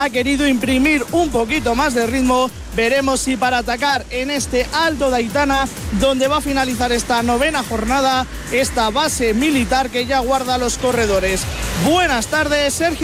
ha querido imprimir un poquito más de ritmo. Veremos si para atacar en este Alto de Aitana, donde va a finalizar esta 9ª jornada, esta base militar que ya guarda los corredores. Buenas tardes, Sergio.